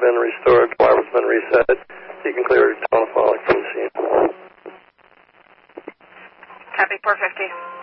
been restored, the alarm has been reset. You can clear telephonic from the scene. Copy 450.